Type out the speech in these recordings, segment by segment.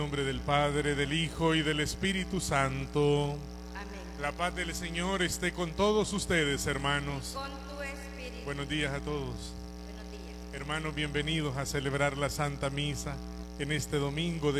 En nombre del Padre, del Hijo y del Espíritu Santo. Amén. La paz del Señor esté con todos ustedes, hermanos. Con tu espíritu. Buenos días a todos. Buenos días. Hermanos, bienvenidos a celebrar la Santa Misa en este domingo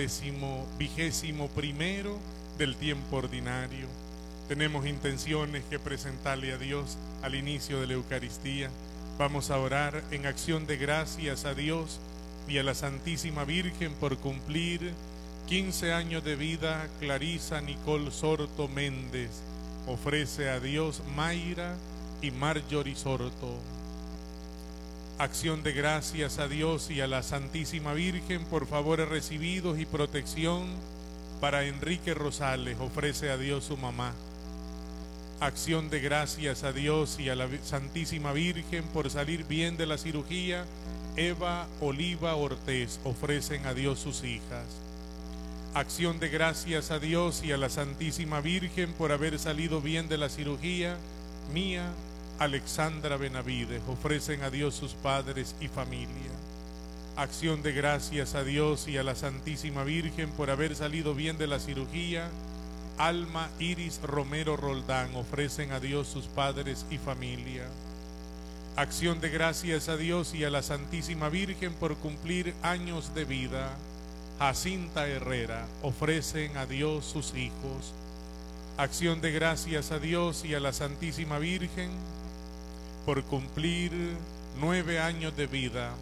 21º del tiempo ordinario. Tenemos intenciones que presentarle a Dios al inicio de la Eucaristía. Vamos a orar en acción de gracias a Dios y a la Santísima Virgen por cumplir 15 años de vida. Clarisa Nicole Sorto Méndez ofrece a Dios Mayra y Marjorie Sorto. Acción de gracias a Dios y a la Santísima Virgen por favores recibidos y protección para Enrique Rosales, ofrece a Dios su mamá. Acción de gracias a Dios y a la Santísima Virgen por salir bien de la cirugía, Eva Oliva Ortiz, ofrecen a Dios sus hijas. Acción de gracias a Dios y a la Santísima Virgen por haber salido bien de la cirugía, Mía Alexandra Benavides, ofrecen a Dios sus padres y familia. Acción de gracias a Dios y a la Santísima Virgen por haber salido bien de la cirugía, Alma Iris Romero Roldán, ofrecen a Dios sus padres y familia. Acción de gracias a Dios y a la Santísima Virgen por cumplir años de vida, Jacinta Herrera, ofrecen a Dios sus hijos. Acción de gracias a Dios y a la Santísima Virgen por cumplir 9 años de vida,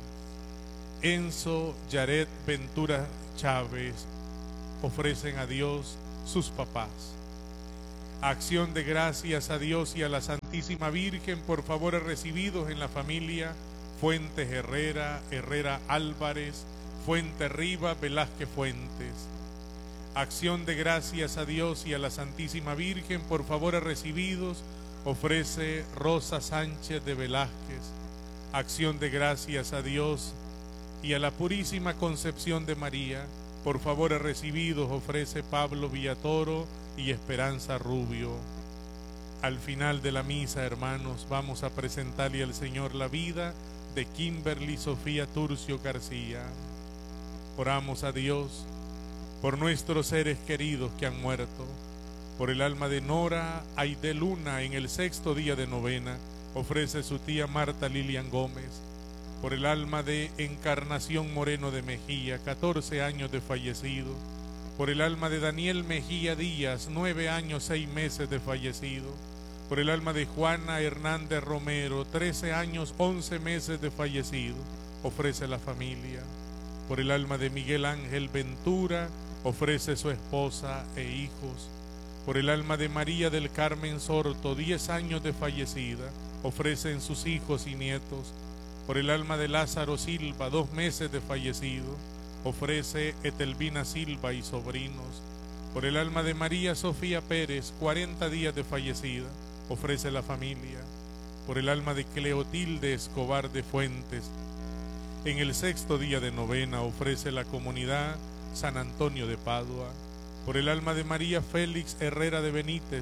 Enzo Yaret Ventura Chávez, ofrecen a Dios sus papás. Acción de gracias a Dios y a la Santísima Virgen por favores recibidos en la familia Fuentes Herrera, Herrera Álvarez, Fuente Riva, Velázquez Fuentes. Acción de gracias a Dios y a la Santísima Virgen por favores recibidos, ofrece Rosa Sánchez de Velázquez. Acción de gracias a Dios y a la Purísima Concepción de María por favores recibidos, ofrece Pablo Villatoro y Esperanza Rubio. Al final de la misa, hermanos, vamos a presentarle al Señor la vida de Kimberly Sofía Turcio García. Oramos a Dios por nuestros seres queridos que han muerto, por el alma de Nora Aide Luna en el 6º día de novena, ofrece su tía Marta Lilian Gómez, por el alma de Encarnación Moreno de Mejía, 14 años de fallecido, por el alma de Daniel Mejía Díaz, 9 años 6 meses de fallecido, por el alma de Juana Hernández Romero, 13 años 11 meses de fallecido, ofrece la familia, por el alma de Miguel Ángel Ventura, ofrece su esposa e hijos, por el alma de María del Carmen Sorto, 10 años de fallecida, ofrecen sus hijos y nietos, por el alma de Lázaro Silva, 2 meses de fallecido, ofrece Etelvina Silva y sobrinos, por el alma de María Sofía Pérez, 40 días de fallecida, ofrece la familia, por el alma de Cleotilde Escobar de Fuentes, en el 6º día de novena, ofrece la comunidad San Antonio de Padua, por el alma de María Félix Herrera de Benítez,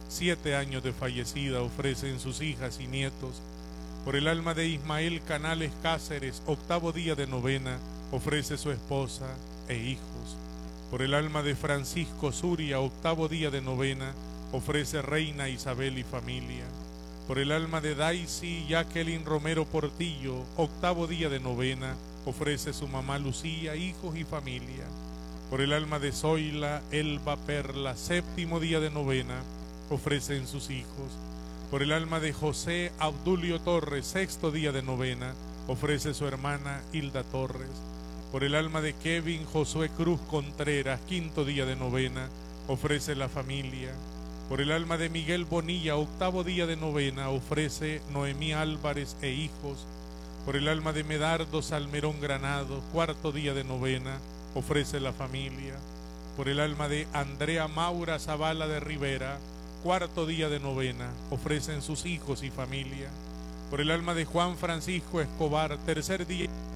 7 años de fallecida, ofrecen sus hijas y nietos, por el alma de Ismael Canales Cáceres, 8º día de novena, ofrece su esposa e hijos, por el alma de Francisco Zuria, 8º día de novena, ofrece Reina Isabel y familia, por el alma de Daisy Jacqueline Romero Portillo, 8º día de novena, ofrece su mamá Lucía, hijos y familia, por el alma de Zoila Elba Perla, 7º día de novena, ofrecen sus hijos, por el alma de José Abdulio Torres, 6º día de novena, ofrece su hermana Hilda Torres, por el alma de Kevin Josué Cruz Contreras, 5º día de novena, ofrece la familia, por el alma de Miguel Bonilla, 8º día de novena, ofrece Noemí Álvarez e hijos, por el alma de Medardo Salmerón Granado, 4º día de novena, ofrece la familia, por el alma de Andrea Maura Zavala de Rivera, 4º día de novena, ofrecen sus hijos y familia, por el alma de Juan Francisco Escobar, 3er día